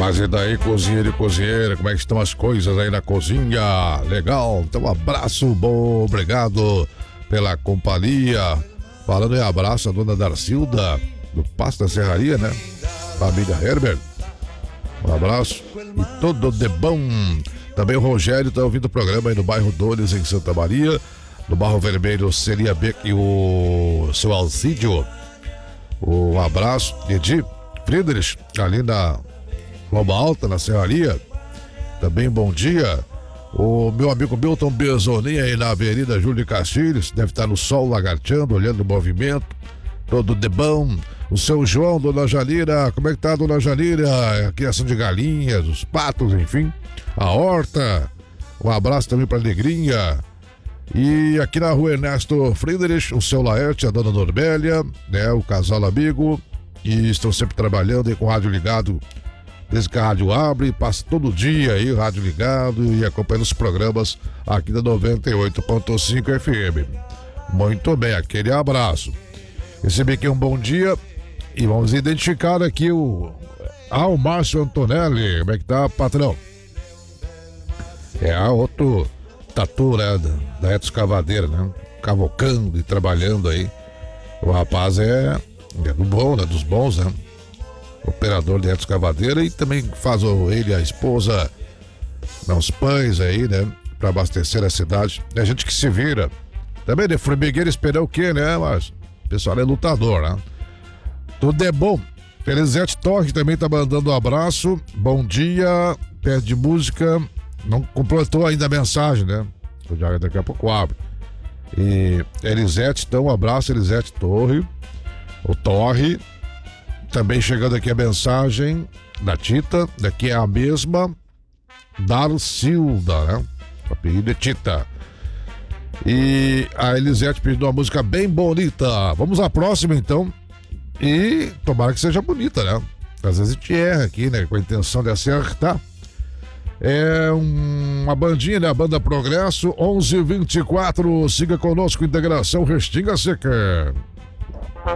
Mas e daí, cozinheiro e cozinheira, como é que estão as coisas aí na cozinha? Legal, então um abraço, bom, obrigado pela companhia. Falando em abraço a dona Darcilda, do Passo da Serraria, né? Família Herbert, um abraço e tudo de bom. Também o Rogério está ouvindo o programa aí no bairro Dores, em Santa Maria, no Barro Vermelho, Celia Beck e o seu Alcídio. Um abraço, Edi Friedrich, ali na Loma Alta, na Serraria. Também bom dia. O meu amigo Milton Bezonin aí na Avenida Júlio Castilhos, deve estar no sol lagarteando, olhando o movimento. Todo de bom. O seu João, dona Janira, como é que tá, dona Janira? A criação de galinhas, os patos, enfim. A horta. Um abraço também pra Negrinha. E aqui na rua Ernesto Friedrich, o seu Laerte, a dona Norbélia, né? O casal amigo. E estão sempre trabalhando aí com o rádio ligado. Desde que a rádio abre, passa todo dia aí, rádio ligado e acompanhando os programas aqui da 98.5 FM. Muito bem, aquele abraço. Recebi aqui um bom dia e vamos identificar aqui o Márcio Antonelli. Como é que tá, patrão? É outro tatu, né, da Etos Cavadeira, né? Cavocando e trabalhando aí. O rapaz é do bom, né? Dos bons, né? Operador de Etos Cavadeira e também faz ele e a esposa uns pães aí, né? Pra abastecer a cidade. É gente que se vira. Também de formigueiro esperar o quê, né? Mas o pessoal é lutador, né? Tudo é bom. Felizete Torre também tá mandando um abraço. Bom dia. Pede de música. Não completou ainda a mensagem, né? Já daqui a pouco abre. E Elisete, então, um abraço, Elisete Torre. O Torre. Também chegando aqui a mensagem da Tita, daqui é a mesma Darcilda, né? O apelido é Tita. E a Elisete pediu uma música bem bonita. Vamos à próxima, então. E tomara que seja bonita, né? Às vezes a gente erra aqui, né? Com a intenção de acertar. É uma bandinha, né? A Banda Progresso, 11h24. Siga conosco, Integração Restinga Seca.